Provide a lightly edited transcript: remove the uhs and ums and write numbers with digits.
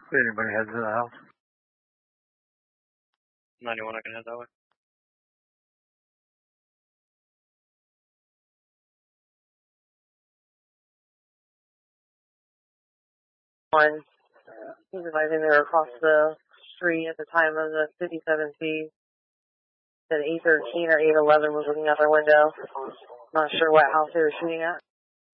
Anybody heads to the house? 91, I can head that way. One, supervising they were across the street at the time of the 57C. Then 813 or 811 was looking out their window. Not sure what house they were shooting at.